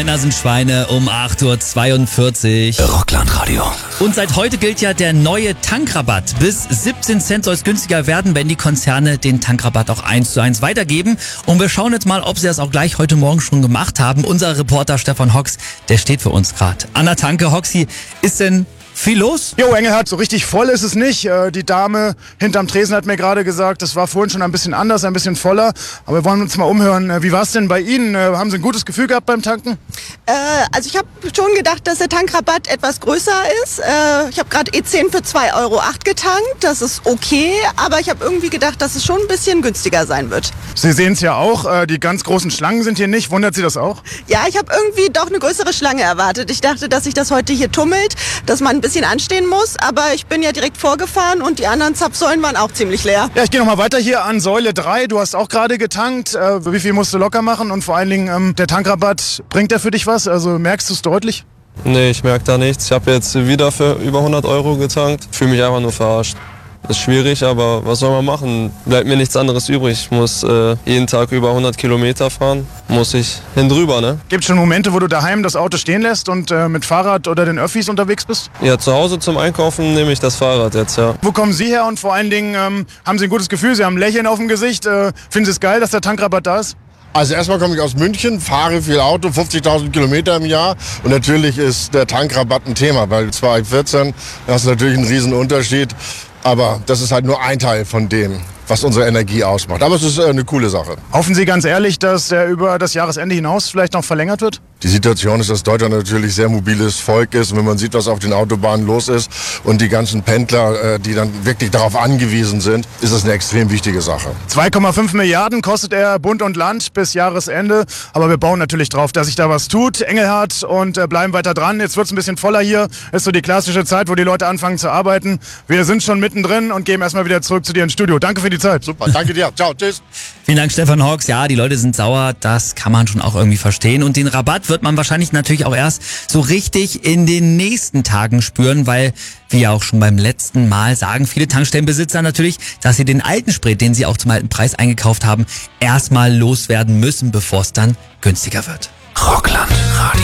Männer sind Schweine um 8:42 Uhr. Rockland-Radio. Und seit heute gilt ja der neue Tankrabatt. Bis 17 Cent soll es günstiger werden, wenn die Konzerne den Tankrabatt auch 1:1 weitergeben. Und wir schauen jetzt mal, ob sie das auch gleich heute Morgen schon gemacht haben. Unser Reporter Stefan Hox, der steht für uns gerade an der Tanke. Hoxi, ist denn viel los? Jo, Engelhardt, so richtig voll ist es nicht. Die Dame hinterm Tresen hat mir gerade gesagt, das war vorhin schon ein bisschen anders, ein bisschen voller. Aber wir wollen uns mal umhören. Wie war es denn bei Ihnen? Haben Sie ein gutes Gefühl gehabt beim Tanken? Also ich habe schon gedacht, dass der Tankrabatt etwas größer ist. Ich habe gerade E10 für 2,08 Euro getankt. Das ist okay, aber ich habe irgendwie gedacht, dass es schon ein bisschen günstiger sein wird. Sie sehen es ja auch, die ganz großen Schlangen sind hier nicht. Wundert Sie das auch? Ja, ich habe irgendwie doch eine größere Schlange erwartet. Ich dachte, dass sich das heute hier tummelt, dass man ein bisschen anstehen muss, aber ich bin ja direkt vorgefahren und die anderen Zapfsäulen waren auch ziemlich leer. Ja, ich gehe nochmal weiter hier an Säule 3. Du hast auch gerade getankt. Wie viel musst du locker machen? Und vor allen Dingen, der Tankrabatt, bringt der für dich was? Also merkst du es deutlich? Nee, ich merke da nichts. Ich habe jetzt wieder für über 100 Euro getankt. Fühle mich einfach nur verarscht. Das ist schwierig, aber was soll man machen? Bleibt mir nichts anderes übrig. Ich muss jeden Tag über 100 Kilometer fahren. Muss ich drüber, ne? Gibt es schon Momente, wo du daheim das Auto stehen lässt und mit Fahrrad oder den Öffis unterwegs bist? Ja, zu Hause zum Einkaufen nehme ich das Fahrrad jetzt, ja. Wo kommen Sie her und vor allen Dingen, haben Sie ein gutes Gefühl? Sie haben ein Lächeln auf dem Gesicht. Finden Sie es geil, dass der Tankrabatt da ist? Also erstmal komme ich aus München, fahre viel Auto, 50.000 Kilometer im Jahr. Und natürlich ist der Tankrabatt ein Thema, weil 2014, das ist natürlich ein Riesenunterschied. Aber das ist halt nur ein Teil von dem, was unsere Energie ausmacht. Aber es ist eine coole Sache. Hoffen Sie ganz ehrlich, dass der über das Jahresende hinaus vielleicht noch verlängert wird? Die Situation ist, dass Deutschland natürlich sehr mobiles Volk ist. Und wenn man sieht, was auf den Autobahnen los ist und die ganzen Pendler, die dann wirklich darauf angewiesen sind, ist das eine extrem wichtige Sache. 2,5 Milliarden kostet er Bund und Land bis Jahresende. Aber wir bauen natürlich drauf, dass sich da was tut. Engelhardt, und bleiben weiter dran. Jetzt wird es ein bisschen voller hier. Ist so die klassische Zeit, wo die Leute anfangen zu arbeiten. Wir sind schon mittendrin und gehen erstmal wieder zurück zu dir ins Studio. Danke für die Zeit. Super, danke dir. Ciao, tschüss. Vielen Dank, Stefan Hox. Ja, die Leute sind sauer, das kann man schon auch irgendwie verstehen. Und den Rabatt wird man wahrscheinlich natürlich auch erst so richtig in den nächsten Tagen spüren, weil, wie ja auch schon beim letzten Mal, sagen viele Tankstellenbesitzer natürlich, dass sie den alten Sprit, den sie auch zum alten Preis eingekauft haben, erstmal loswerden müssen, bevor es dann günstiger wird. Rockland-Radio.